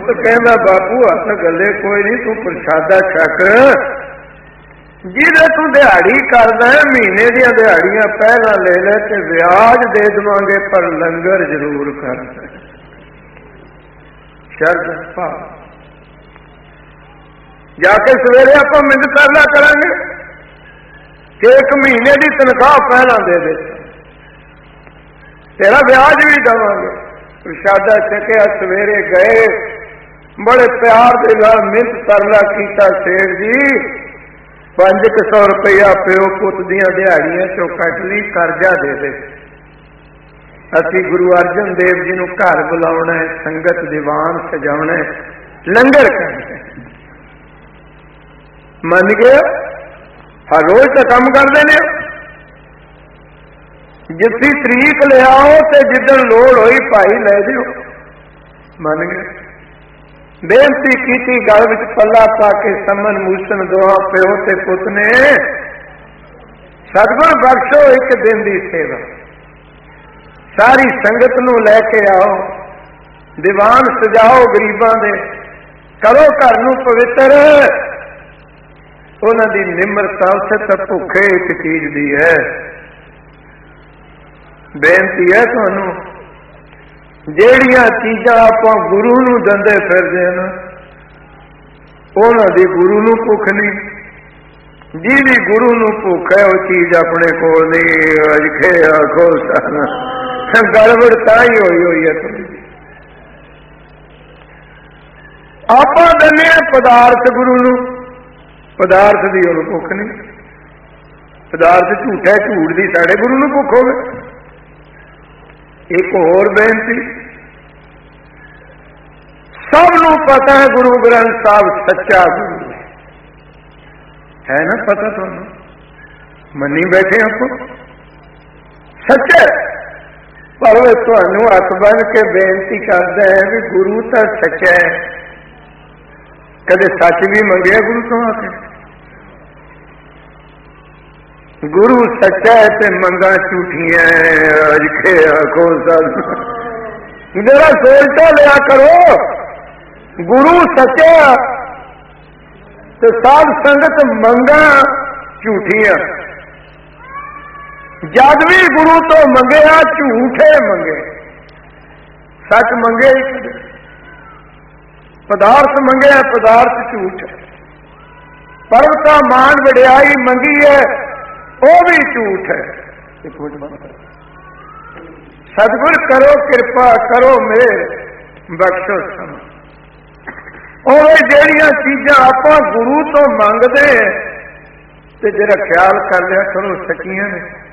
ਪੁੱਤ ਕਹਿੰਦਾ ਬਾਪੂ ਹੱਥ ਗੱਲੇ ਕੋਈ ਨਹੀਂ, ਤੂੰ ਪ੍ਰਸ਼ਾਦਾ ਛਕ, ਜਿਹਦੇ ਤੂੰ ਦਿਹਾੜੀ ਕਰਦਾ ਮਹੀਨੇ ਦੀਆਂ ਦਿਹਾੜੀਆਂ ਪਹਿਲਾਂ ਲੈ ਲੈ ਤੇ ਵਿਆਜ ਦੇ ਦੇਵਾਂਗੇ, ਪਰ ਲੰਗਰ ਜ਼ਰੂਰ ਕਰ। ਸ਼ਰਤ ਪਾ ਜਾ ਕੇ ਸਵੇਰੇ ਆਪਾਂ ਮਿੰਨਤ ਤਰਲਾ ਕਰਾਂਗੇ ਕਿ 1 ਮਹੀਨੇ ਦੀ ਤਨਖਾਹ ਪਹਿਲਾਂ ਦੇ ਦੇ, ਤੇਰਾ ਵਿਆਜ ਵੀ ਦੇਵਾਂਗੇ। ਪ੍ਰਸ਼ਾਦਾ ਛਕਿਆ, ਸਵੇਰੇ ਗਏ, ਬੜੇ ਪਿਆਰ ਦੇ ਨਾਲ ਮਿੰਨਤ ਤਰਲਾ ਕੀਤਾ, ਸੇਠ ਜੀ 500 ਰੁਪਇਆ ਪਿਓ ਪੁੱਤ ਦੀਆਂ ਦਿਹਾੜੀਆਂ ਚੋਂ ਕੱਟ ਲਈ, ਕਰਜ਼ਾ ਦੇ ਦੇ, ਅਸੀਂ ਗੁਰੂ ਅਰਜਨ ਦੇਵ ਜੀ ਨੂੰ ਘਰ ਬੁਲਾਉਣਾ ਹੈ, ਸੰਗਤ ਦੀਵਾਨ ਸਜਾਉਣਾ ਹੈ, ਲੰਗਰ ਕਰਨਾ। ਮੰਨ ਗਏ? ਹਰ ਰੋਜ਼ ਤਾਂ ਕੰਮ ਕਰਦੇ ਨੇ, ਜਿੱਥੀ ਤਰੀਕ ਲਿਆਓ ਤੇ ਜਿੱਦਣ ਲੋੜ ਹੋਈ ਭਾਈ ਲੈ ਦਿਓ। ਮੰਨ ਗਏ? ਬੇਨਤੀ ਕੀਤੀ, ਗਲ ਵਿੱਚ ਪੱਲਾ ਪਾ ਕੇ ਸਮਨ ਮੂਸਨ ਦੋਹਾਂ ਪਿਓ ਤੇ ਪੁੱਤ ਨੇ, ਸਤਿਗੁਰ ਬਖਸ਼ੋ 1 ਦਿਨ ਦੀ ਸੇਵਾ, ਸਾਰੀ ਸੰਗਤ ਨੂੰ ਲੈ ਕੇ ਆਓ, ਦੀਵਾਨ ਸਜਾਓ ਗਰੀਬਾਂ ਦੇ, ਕਰੋ ਘਰ ਨੂੰ ਪਵਿੱਤਰ। ਉਹਨਾਂ ਦੀ ਨਿਮਰਤਾ ਉੱਥੇ ਤਾਂ ਭੁੱਖੇ ਇੱਕ ਚੀਜ਼ ਦੀ ਹੈ। ਬੇਨਤੀ ਹੈ ਤੁਹਾਨੂੰ, ਜਿਹੜੀਆਂ ਚੀਜ਼ਾਂ ਆਪਾਂ ਗੁਰੂ ਨੂੰ ਦਿੰਦੇ ਫਿਰਦੇ ਨਾ, ਉਹਨਾਂ ਦੀ ਗੁਰੂ ਨੂੰ ਭੁੱਖ ਨਹੀਂ। ਜਿਹਦੀ ਗੁਰੂ ਨੂੰ ਭੁੱਖ ਹੈ ਉਹ ਚੀਜ਼ ਆਪਣੇ ਕੋਲ ਨਹੀਂ। ਅਜੇ ਆਖੋ ਗੜਬੜ ਤਾਂ ਹੀ ਹੋਈ ਹੈ। ਆਪਾਂ ਦਿੰਦੇ ਹਾਂ ਪਦਾਰਥ ਗੁਰੂ ਨੂੰ, ਪਦਾਰਥ ਦੀ ਉਹਨੂੰ ਭੁੱਖ ਨਹੀਂ। ਪਦਾਰਥ ਝੂਠਾ, ਝੂਠ ਦੀ ਸਾਡੇ ਗੁਰੂ ਨੂੰ ਭੁੱਖ ਹੋਵੇ। ਇੱਕ ਹੋਰ ਬੇਨਤੀ, ਸਭ ਨੂੰ ਪਤਾ ਹੈ ਗੁਰੂ ਗ੍ਰੰਥ ਸਾਹਿਬ ਸੱਚਾ ਗੁਰੂ ਹੈ ਨਾ, ਪਤਾ ਤੁਹਾਨੂੰ, ਮੰਨੀ ਬੈਠੇ ਆਪਾਂ ਸੱਚਾ। ਪਰ ਤੁਹਾਨੂੰ ਹੱਥ ਬੰਨ ਕੇ ਬੇਨਤੀ ਕਰਦਾ ਹੈ ਵੀ ਗੁਰੂ ਤਾਂ ਸੱਚਾ ਹੈ। ਕਦੇ ਸੱਚ ਵੀ ਮੰਗਿਆ ਗੁਰੂ ਤੋਂ ਆ ਕੇ? ਗੁਰੂ ਸੱਚਾ ਹੈ ਤੇ ਮੰਗਾਂ ਝੂਠੀਆਂ। ਅਜੇ ਆਖੋ ਜਰਾ ਸੋਚਤਾ ਲਿਆ ਕਰੋ, ਗੁਰੂ ਸੱਚਾ ਤੇ ਸਾਧ ਸੰਗਤ ਮੰਗਾਂ ਝੂਠੀਆਂ। ਜਦ ਵੀ ਗੁਰੂ ਤੋਂ ਮੰਗਿਆ ਝੂਠੇ ਮੰਗੇ, ਸੱਚ ਮੰਗੇ ਇੱਕ। ਪਦਾਰਥ ਮੰਗਿਆ, ਪਦਾਰਥ ਝੂਠ। ਪਰਮਤਾ ਮਾਨ ਵਡਿਆਈ ਮੰਗੀ ਹੈ, ਉਹ ਵੀ ਝੂਠ ਹੈ। ਸਤਿਗੁਰ ਕਰੋ ਕਿਰਪਾ, ਕਰੋ ਮੇਰ, ਬਖਸ਼ੋ ਸਮਾਂ। ਉਹ ਜਿਹੜੀਆਂ ਚੀਜ਼ਾਂ ਆਪਾਂ ਗੁਰੂ ਤੋਂ ਮੰਗਦੇ ਤੇ ਜਿਹੜਾ ਖਿਆਲ ਕਰ ਲਿਆ ਕਰੋ ਸਕੀਆਂ ਨੇ,